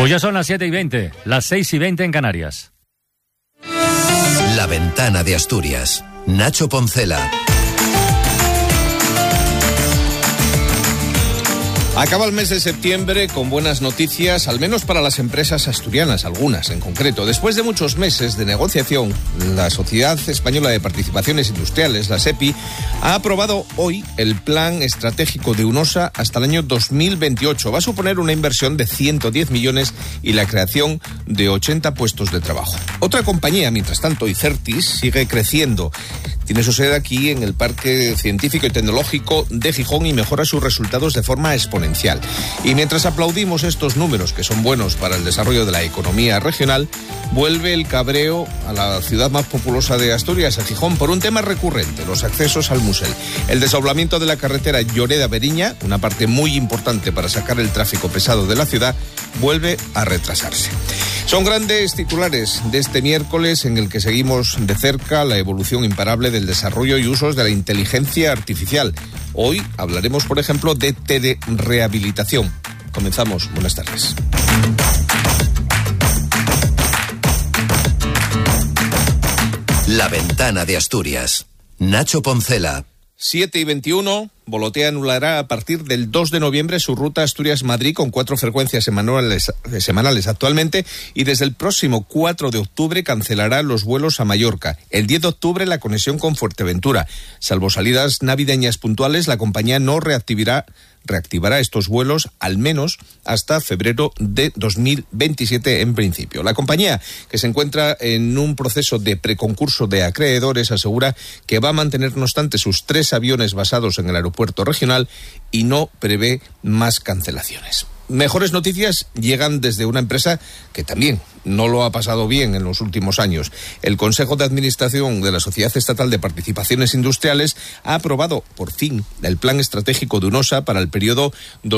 Pues ya son las 7:20, las 6:20 en Canarias. La Ventana de Asturias. Nacho Poncela. Acaba el mes de septiembre con buenas noticias, al menos para las empresas asturianas, algunas en concreto. Después de muchos meses de negociación, la Sociedad Española de Participaciones Industriales, la SEPI, ha aprobado hoy el plan estratégico de UNOSA hasta el año 2028. Va a suponer una inversión de 110 millones y la creación de 80 puestos de trabajo. Otra compañía, mientras tanto, Icertis, sigue creciendo. Tiene su sede aquí en el Parque Científico y Tecnológico de Gijón y mejora sus resultados de forma exponencial. Y mientras aplaudimos estos números, que son buenos para el desarrollo de la economía regional, vuelve el cabreo a la ciudad más populosa de Asturias, a Gijón, por un tema recurrente: los accesos al Musel. El desdoblamiento de la carretera Lloreda-Beriña, una parte muy importante para sacar el tráfico pesado de la ciudad, vuelve a retrasarse. Son grandes titulares de este miércoles, en el que seguimos de cerca la evolución imparable del desarrollo y usos de la inteligencia artificial. Hoy hablaremos, por ejemplo, de telerehabilitación. Comenzamos. Buenas tardes. La Ventana de Asturias. Nacho Poncela. 7:21, Volotea anulará a partir del 2 de noviembre su ruta Asturias-Madrid con 4 frecuencias semanales actualmente, y desde el próximo 4 de octubre cancelará los vuelos a Mallorca. El 10 de octubre la conexión con Fuerteventura. Salvo salidas navideñas puntuales, la compañía no reactivará estos vuelos al menos hasta febrero de 2027 en principio. La compañía, que se encuentra en un proceso de preconcurso de acreedores, asegura que va a mantener no obstante sus 3 aviones basados en el aeropuerto regional y no prevé más cancelaciones. Mejores noticias llegan desde una empresa que también no lo ha pasado bien en los últimos años. El Consejo de Administración de la Sociedad Estatal de Participaciones Industriales ha aprobado, por fin, el plan estratégico de UNOSA para el periodo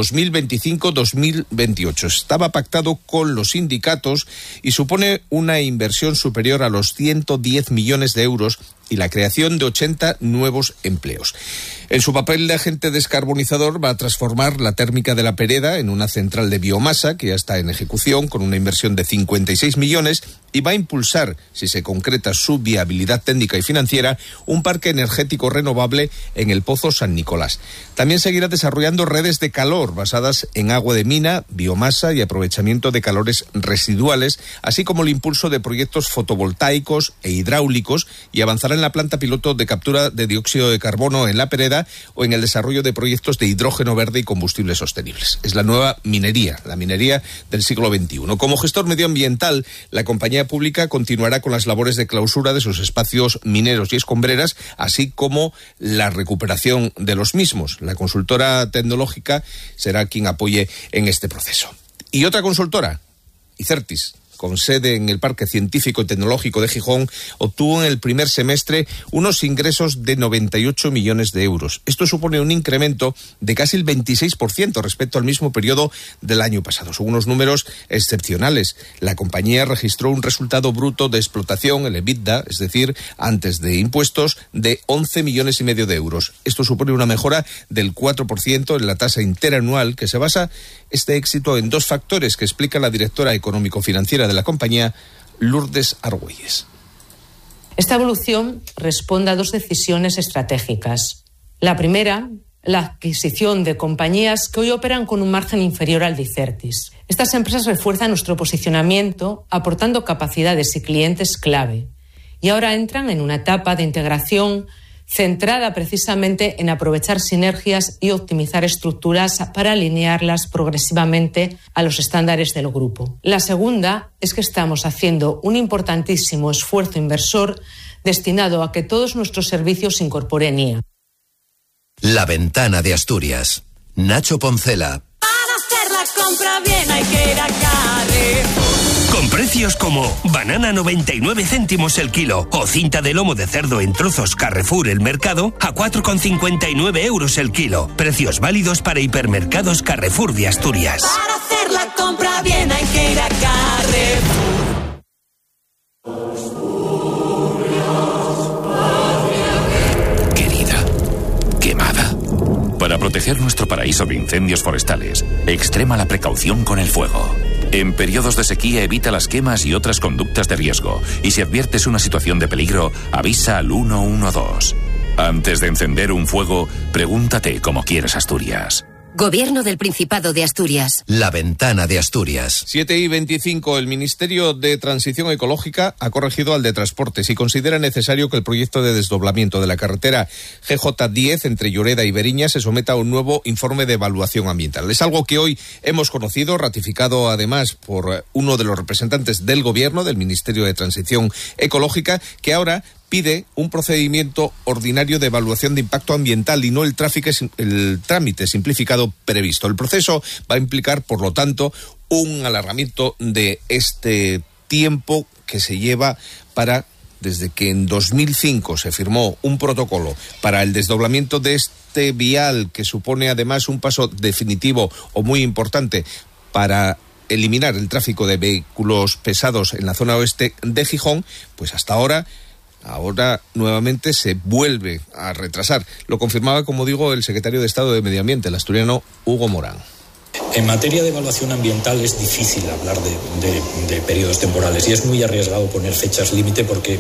2025-2028. Estaba pactado con los sindicatos y supone una inversión superior a los 110 millones de euros y la creación de 80 nuevos empleos. En su papel de agente descarbonizador va a transformar la térmica de La Pereda en una central de biomasa que ya está en ejecución con una inversión de 56 millones y va a impulsar, si se concreta su viabilidad técnica y financiera, un parque energético renovable en el Pozo San Nicolás. También seguirá desarrollando redes de calor basadas en agua de mina, biomasa y aprovechamiento de calores residuales, así como el impulso de proyectos fotovoltaicos e hidráulicos, y avanzará en la planta piloto de captura de dióxido de carbono en La Pereda o en el desarrollo de proyectos de hidrógeno verde y combustibles sostenibles. Es la nueva minería, la minería del siglo XXI. Como gestor medioambiental, la compañía pública continuará con las labores de clausura de sus espacios mineros y escombreras, así como la recuperación de los mismos. La consultora tecnológica será quien apoye en este proceso. Y otra consultora, Icertis, con sede en el Parque Científico y Tecnológico de Gijón, obtuvo en el primer semestre unos ingresos de 98 millones de euros. Esto supone un incremento de casi el 26% respecto al mismo periodo del año pasado. Son unos números excepcionales. La compañía registró un resultado bruto de explotación, el EBITDA, es decir, antes de impuestos, de 11 millones y medio de euros. Esto supone una mejora del 4% en la tasa interanual, que se basa este éxito en 2 factores que explica la directora económico-financiera de la compañía, Lourdes Argüelles. Esta evolución responde a 2 decisiones estratégicas. La primera, la adquisición de compañías que hoy operan con un margen inferior al de Icertis. Estas empresas refuerzan nuestro posicionamiento, aportando capacidades y clientes clave, y ahora entran en una etapa de integración centrada precisamente en aprovechar sinergias y optimizar estructuras para alinearlas progresivamente a los estándares del grupo. La segunda es que estamos haciendo un importantísimo esfuerzo inversor destinado a que todos nuestros servicios se incorporen IA. La Ventana de Asturias. Nacho Poncela. Para hacer la compra bien hay que ir a Carrefour. Con precios como banana 99 céntimos el kilo o cinta de lomo de cerdo en trozos Carrefour El Mercado a 4,59 euros el kilo. Precios válidos para hipermercados Carrefour de Asturias. Para hacer la compra bien hay que ir a Carrefour. Querida, quemada. Para proteger nuestro paraíso de incendios forestales, extrema la precaución con el fuego. En periodos de sequía evita las quemas y otras conductas de riesgo. Y si adviertes una situación de peligro, avisa al 112. Antes de encender un fuego, pregúntate cómo quieres Asturias. Gobierno del Principado de Asturias. La Ventana de Asturias. 7:25. El Ministerio de Transición Ecológica ha corregido al de Transportes y considera necesario que el proyecto de desdoblamiento de la carretera GJ10 entre Lloreda y Beriña se someta a un nuevo informe de evaluación ambiental. Es algo que hoy hemos conocido, ratificado además por uno de los representantes del Gobierno, del Ministerio de Transición Ecológica, que ahora pide un procedimiento ordinario de evaluación de impacto ambiental y no el trámite simplificado previsto. El proceso va a implicar, por lo tanto, un alargamiento de este tiempo que se lleva desde que en 2005 se firmó un protocolo para el desdoblamiento de este vial, que supone además un paso definitivo o muy importante para eliminar el tráfico de vehículos pesados en la zona oeste de Gijón, pues hasta ahora nuevamente se vuelve a retrasar. Lo confirmaba, como digo, el secretario de Estado de Medio Ambiente, el asturiano Hugo Morán. En materia de evaluación ambiental es difícil hablar de periodos temporales y es muy arriesgado poner fechas límite porque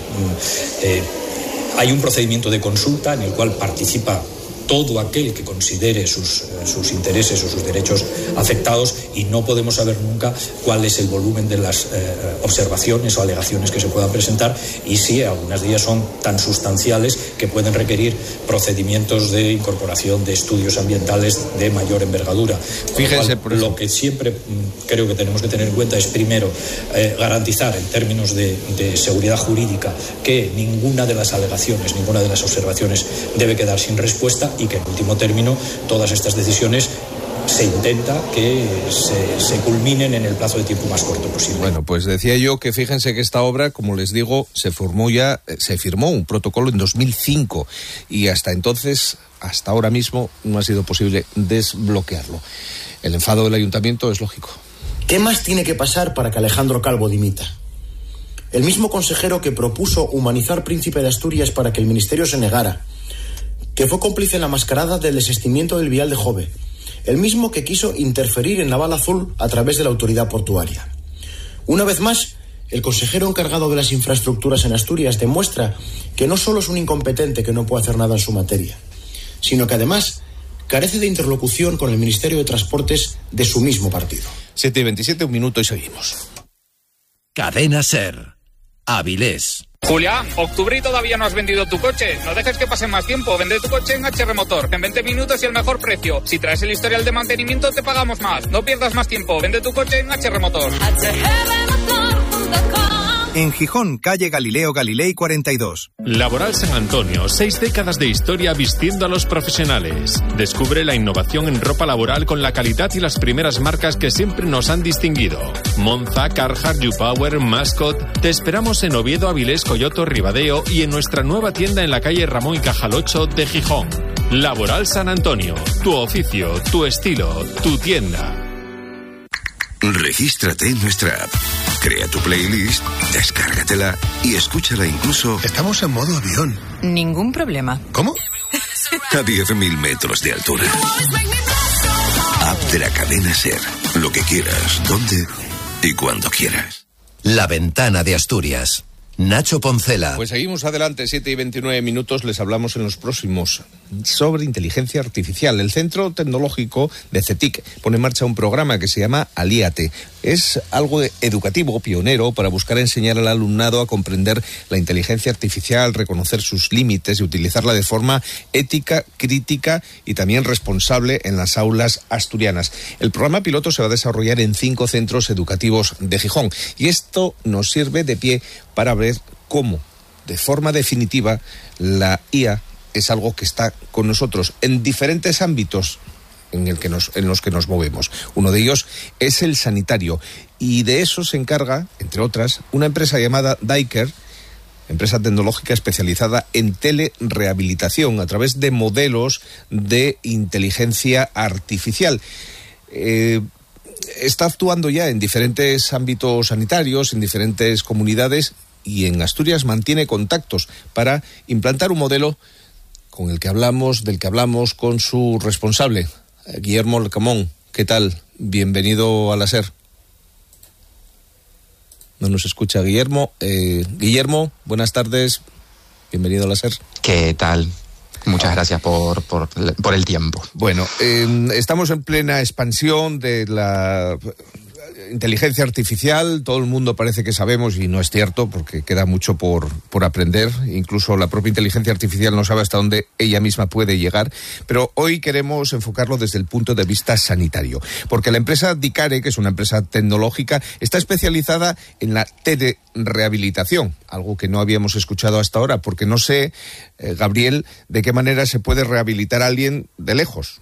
hay un procedimiento de consulta en el cual participa todo aquel que considere sus intereses o sus derechos afectados y no podemos saber nunca cuál es el volumen de las observaciones o alegaciones que se puedan presentar y si algunas de ellas son tan sustanciales que pueden requerir procedimientos de incorporación de estudios ambientales de mayor envergadura. Fíjense, lo que siempre creo que tenemos que tener en cuenta es primero garantizar en términos de seguridad jurídica que ninguna de las alegaciones, ninguna de las observaciones debe quedar sin respuesta y que en último término todas estas decisiones se intenta que se culminen en el plazo de tiempo más corto posible. Bueno, pues decía yo que fíjense que esta obra, como les digo, se firmó un protocolo en 2005 y hasta entonces, hasta ahora mismo, no ha sido posible desbloquearlo. El enfado del ayuntamiento es lógico. ¿Qué más tiene que pasar para que Alejandro Calvo dimita? El mismo consejero que propuso humanizar Príncipe de Asturias para que el ministerio se negara, que fue cómplice en la mascarada del desistimiento del vial de Jove, el mismo que quiso interferir en la bala azul a través de la autoridad portuaria. Una vez más, el consejero encargado de las infraestructuras en Asturias demuestra que no solo es un incompetente que no puede hacer nada en su materia, sino que además carece de interlocución con el Ministerio de Transportes de su mismo partido. 7:27, un minuto y seguimos. Cadena SER. Avilés. Julia, octubre y todavía no has vendido tu coche. No dejes que pase más tiempo. Vende tu coche en HR Motor. En 20 minutos y el mejor precio. Si traes el historial de mantenimiento, te pagamos más. No pierdas más tiempo. Vende tu coche en HR Motor. En Gijón, calle Galileo Galilei 42. Laboral San Antonio, 6 décadas de historia vistiendo a los profesionales. Descubre la innovación en ropa laboral con la calidad y las primeras marcas que siempre nos han distinguido. Monza, Carhartt, YouPower, Mascot. Te esperamos en Oviedo, Avilés, Coyoto, Ribadeo y en nuestra nueva tienda en la calle Ramón y Cajal 8 de Gijón. Laboral San Antonio, tu oficio, tu estilo, tu tienda. Regístrate en nuestra app. Crea tu playlist, descárgatela y escúchala incluso... Estamos en modo avión. Ningún problema. ¿Cómo? A 10.000 metros de altura. App de la cadena SER. Lo que quieras, dónde y cuando quieras. La Ventana de Asturias. Nacho Poncela. Pues seguimos adelante, 7:29 minutos. Les hablamos en los próximos sobre inteligencia artificial. El Centro Tecnológico de CETIC pone en marcha un programa que se llama Alíate. Es algo educativo, pionero, para buscar enseñar al alumnado a comprender la inteligencia artificial, reconocer sus límites y utilizarla de forma ética, crítica y también responsable en las aulas asturianas. El programa piloto se va a desarrollar en 5 centros educativos de Gijón y esto nos sirve de pie para ver cómo, de forma definitiva, la IA es algo que está con nosotros en diferentes ámbitos en los que nos movemos. Uno de ellos es el sanitario y de eso se encarga, entre otras, una empresa llamada Daiker, empresa tecnológica especializada en telerehabilitación a través de modelos de inteligencia artificial. Está actuando ya en diferentes ámbitos sanitarios, en diferentes comunidades y en Asturias mantiene contactos para implantar un modelo del que hablamos con su responsable, Guillermo Lecamón. ¿Qué tal? Bienvenido a la SER. No nos escucha Guillermo. Guillermo, buenas tardes. Bienvenido a la SER. ¿Qué tal? Muchas gracias por el tiempo. Bueno, estamos en plena expansión de la inteligencia artificial. Todo el mundo parece que sabemos, y no es cierto, porque queda mucho por aprender. Incluso la propia inteligencia artificial no sabe hasta dónde ella misma puede llegar. Pero hoy queremos enfocarlo desde el punto de vista sanitario, porque la empresa Dicare, que es una empresa tecnológica, está especializada en la telerehabilitación, algo que no habíamos escuchado hasta ahora, porque no sé, Gabriel, de qué manera se puede rehabilitar a alguien de lejos.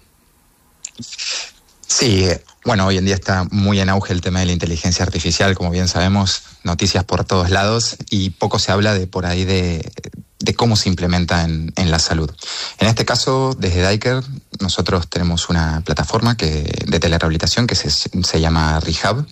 Sí, bueno, hoy en día está muy en auge el tema de la inteligencia artificial, como bien sabemos, noticias por todos lados, y poco se habla de cómo se implementa en la salud. En este caso, desde Dicare, nosotros tenemos una plataforma de telerehabilitación que se llama Rehab,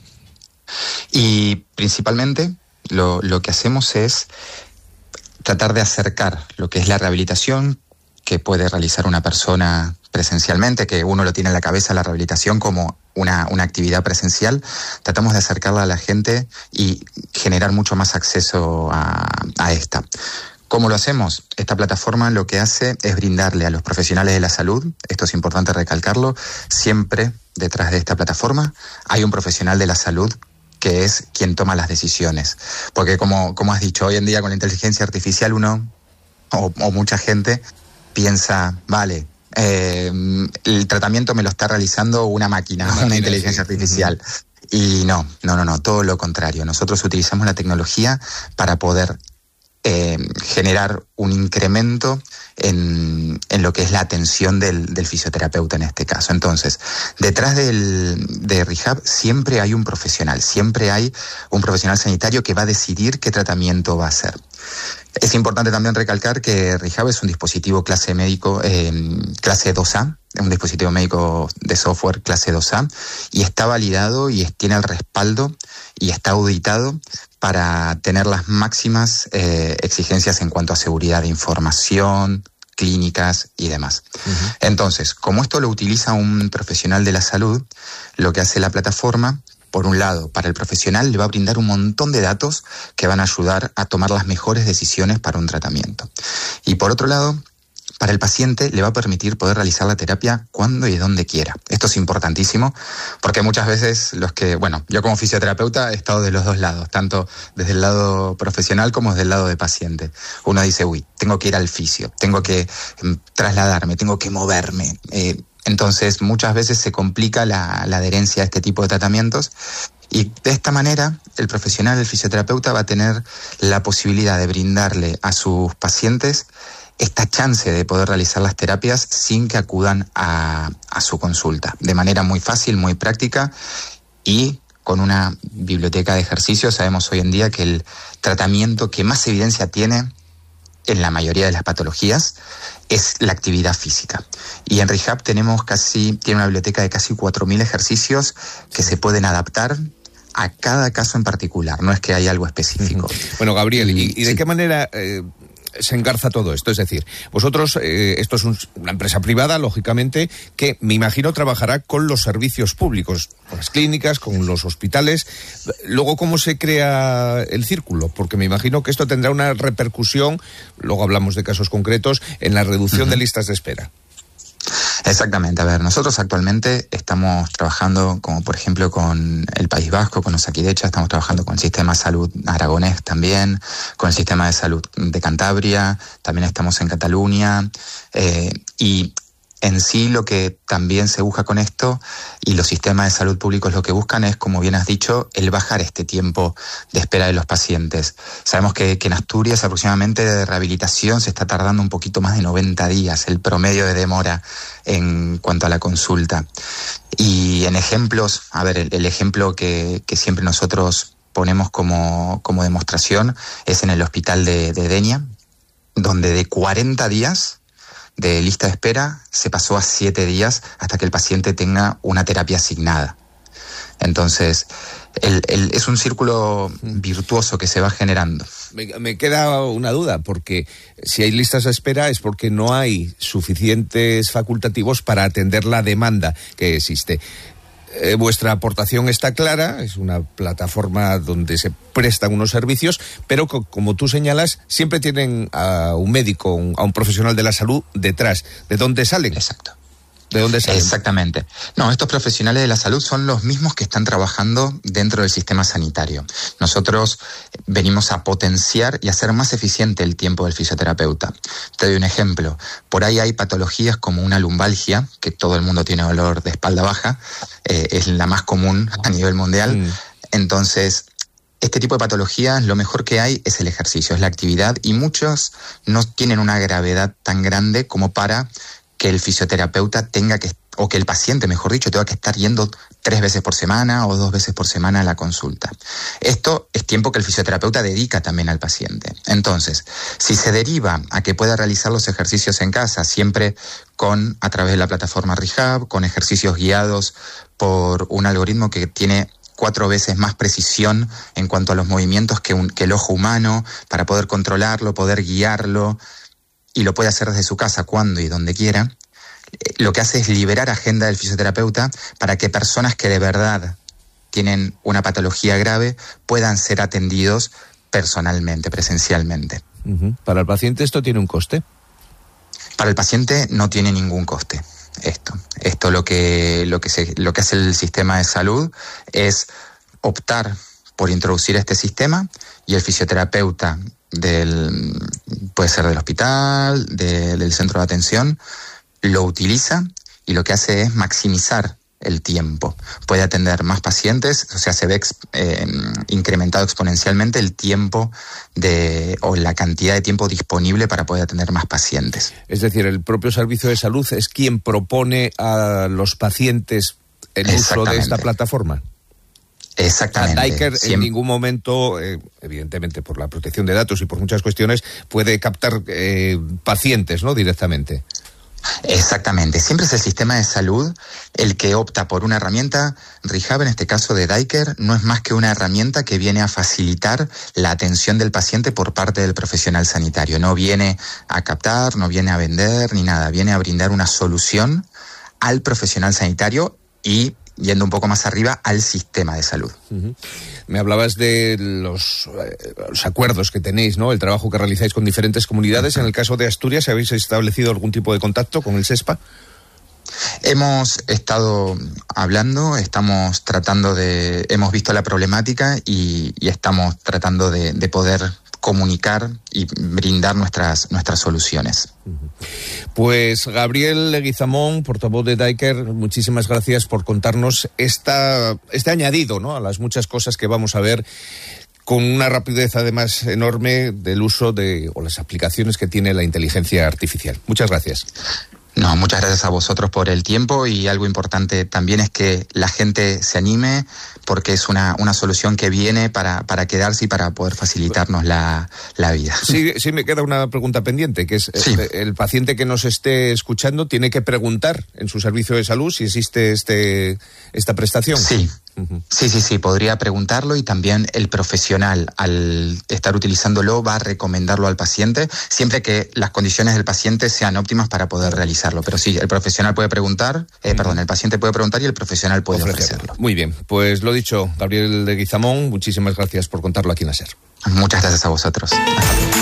y principalmente lo que hacemos es tratar de acercar lo que es la rehabilitación que puede realizar una persona presencialmente, que uno lo tiene en la cabeza, la rehabilitación como una actividad presencial. Tratamos de acercarla a la gente y generar mucho más acceso a esta. ¿Cómo lo hacemos? Esta plataforma lo que hace es brindarle a los profesionales de la salud, esto es importante recalcarlo, siempre detrás de esta plataforma hay un profesional de la salud que es quien toma las decisiones. Porque como has dicho, hoy en día con la inteligencia artificial uno, o mucha gente, piensa, vale, el tratamiento me lo está realizando una máquina, una inteligencia artificial. Y no, todo lo contrario. Nosotros utilizamos la tecnología para poder generar un incremento en lo que es la atención del fisioterapeuta en este caso. Entonces, detrás de Rehab siempre hay un profesional sanitario que va a decidir qué tratamiento va a hacer. Es importante también recalcar que Rehab es un dispositivo clase 2A, es un dispositivo médico de software clase 2A, y está validado y tiene el respaldo y está auditado para tener las máximas exigencias en cuanto a seguridad de información, clínicas y demás. Uh-huh. Entonces, como esto lo utiliza un profesional de la salud, lo que hace la plataforma, por un lado, para el profesional le va a brindar un montón de datos que van a ayudar a tomar las mejores decisiones para un tratamiento. Y por otro lado, para el paciente le va a permitir poder realizar la terapia cuando y donde quiera. Esto es importantísimo porque muchas veces yo como fisioterapeuta he estado de los dos lados, tanto desde el lado profesional como desde el lado de paciente. Uno dice, tengo que ir al fisio, tengo que trasladarme, tengo que moverme. Entonces muchas veces se complica la adherencia a este tipo de tratamientos. Y de esta manera, el profesional, el fisioterapeuta, va a tener la posibilidad de brindarle a sus pacientes esta chance de poder realizar las terapias sin que acudan a su consulta, de manera muy fácil, muy práctica, y con una biblioteca de ejercicios. Sabemos hoy en día que el tratamiento que más evidencia tiene en la mayoría de las patologías es la actividad física. Y en Rehab tiene una biblioteca de casi 4.000 ejercicios que se pueden adaptar a cada caso en particular, no es que haya algo específico. Bueno, Gabriel, ¿y de qué manera se engarza todo esto? Es decir, vosotros, esto es una empresa privada, lógicamente, que me imagino trabajará con los servicios públicos, con las clínicas, con los hospitales. Luego, ¿cómo se crea el círculo? Porque me imagino que esto tendrá una repercusión, luego hablamos de casos concretos, en la reducción de listas de espera. Exactamente. A ver, nosotros actualmente estamos trabajando, como por ejemplo con el País Vasco, con Osakidecha, estamos trabajando con el Sistema de Salud aragonés también, con el Sistema de Salud de Cantabria, también estamos en Cataluña, y en sí lo que también se busca con esto, y los sistemas de salud públicos lo que buscan es, como bien has dicho, el bajar este tiempo de espera de los pacientes. Sabemos que en Asturias aproximadamente de rehabilitación se está tardando un poquito más de 90 días, el promedio de demora en cuanto a la consulta. Y en ejemplos, a ver, el ejemplo que siempre nosotros ponemos como demostración es en el hospital de Denia, donde de 40 días de lista de espera se pasó a 7 días hasta que el paciente tenga una terapia asignada. Entonces, es un círculo virtuoso que se va generando. Me queda una duda, porque si hay listas de espera es porque no hay suficientes facultativos para atender la demanda que existe. Vuestra aportación está clara, es una plataforma donde se prestan unos servicios, pero como tú señalas, siempre tienen a un médico, a un profesional de la salud detrás. ¿De dónde salen? Exacto. ¿De dónde salen? Exactamente. No, estos profesionales de la salud son los mismos que están trabajando dentro del sistema sanitario. Nosotros venimos a potenciar y hacer más eficiente el tiempo del fisioterapeuta. Te doy un ejemplo. Por ahí hay patologías como una lumbalgia, que todo el mundo tiene dolor de espalda baja, es la más común a nivel mundial. Entonces, este tipo de patologías, lo mejor que hay es el ejercicio, es la actividad, y muchos no tienen una gravedad tan grande como para que el fisioterapeuta tenga que, o que el paciente, mejor dicho, tenga que estar yendo 3 veces por semana o 2 veces por semana a la consulta. Esto es tiempo que el fisioterapeuta dedica también al paciente. Entonces, si se deriva a que pueda realizar los ejercicios en casa, siempre a través de la plataforma Rehab, con ejercicios guiados por un algoritmo que tiene 4 veces más precisión en cuanto a los movimientos que el ojo humano, para poder controlarlo, poder guiarlo, y lo puede hacer desde su casa cuando y donde quiera, lo que hace es liberar agenda del fisioterapeuta para que personas que de verdad tienen una patología grave puedan ser atendidos personalmente, presencialmente. ¿Para el paciente esto tiene un coste? Para el paciente no tiene ningún coste. Esto lo que hace el sistema de salud es optar por introducir este sistema, y el fisioterapeuta puede ser del hospital, del centro de atención, lo utiliza y lo que hace es maximizar el tiempo. Puede atender más pacientes, o sea, se ve incrementado exponencialmente el tiempo o la cantidad de tiempo disponible para poder atender más pacientes. Es decir, el propio servicio de salud es quien propone a los pacientes el uso de esta plataforma. Exactamente. Daiker en ningún momento, evidentemente por la protección de datos y por muchas cuestiones, puede captar pacientes, ¿no?, directamente. Exactamente. Siempre es el sistema de salud el que opta por una herramienta. Rehab, en este caso de Daiker, no es más que una herramienta que viene a facilitar la atención del paciente por parte del profesional sanitario. No viene a captar, no viene a vender ni nada. Viene a brindar una solución al profesional sanitario y, yendo un poco más arriba, al sistema de salud. Me hablabas de los acuerdos que tenéis, ¿no?, el trabajo que realizáis con diferentes comunidades. En el caso de Asturias, ¿habéis establecido algún tipo de contacto con el SESPA? Hemos estado hablando, hemos visto la problemática y estamos tratando de poder comunicar y brindar nuestras soluciones. Pues Gabriel Leguizamón, portavoz de Daiker, muchísimas gracias por contarnos este añadido, ¿no?, a las muchas cosas que vamos a ver, con una rapidez además enorme del uso o las aplicaciones que tiene la inteligencia artificial. Muchas gracias. No, muchas gracias a vosotros por el tiempo, y algo importante también es que la gente se anime, porque es una solución que viene para quedarse y para poder facilitarnos la vida. Sí, me queda una pregunta pendiente, que es, sí, el paciente que nos esté escuchando tiene que preguntar en su servicio de salud si existe esta prestación. Sí. Sí, podría preguntarlo, y también el profesional, al estar utilizándolo, va a recomendarlo al paciente, siempre que las condiciones del paciente sean óptimas para poder realizarlo. Pero sí, el profesional puede preguntar, el paciente puede preguntar y el profesional puede ofrecerlo. Muy bien, pues lo dicho, Gabriel Leguizamón, muchísimas gracias por contarlo aquí en la SER. Muchas gracias a vosotros.